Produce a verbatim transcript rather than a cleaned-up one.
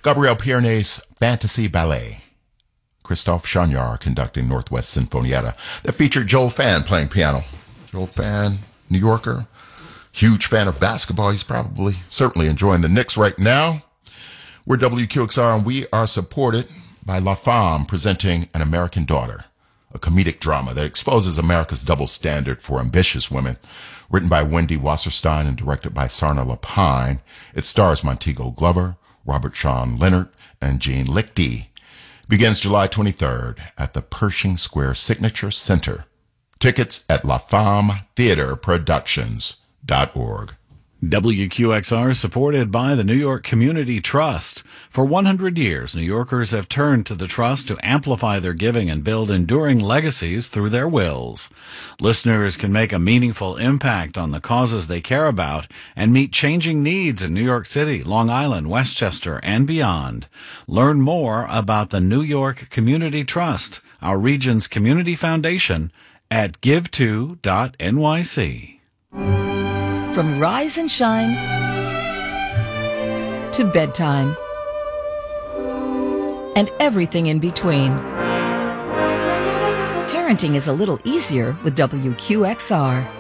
Gabriel Piernet's Fantasy Ballet. Christophe Chagnard conducting Northwest Sinfonietta. That featured Joel Fan playing piano. Joel Fan, New Yorker, huge fan of basketball. He's probably, certainly enjoying the Knicks right now. We're W Q X R, and we are supported by La Femme presenting An American Daughter, a comedic drama that exposes America's double standard for ambitious women. Written by Wendy Wasserstein and directed by Sarna Lapine, it stars Montego Glover, Robert Sean Leonard, and Jean Lichty. Begins July twenty-third at the Pershing Square Signature Center. Tickets at la femme theater productions dot org. W Q X R is supported by the New York Community Trust. For one hundred years, New Yorkers have turned to the Trust to amplify their giving and build enduring legacies through their wills. Listeners can make a meaningful impact on the causes they care about and meet changing needs in New York City, Long Island, Westchester, and beyond. Learn more about the New York Community Trust, our region's community foundation, at give to dot N Y C. From rise and shine to bedtime and everything in between, parenting is a little easier with W Q X R.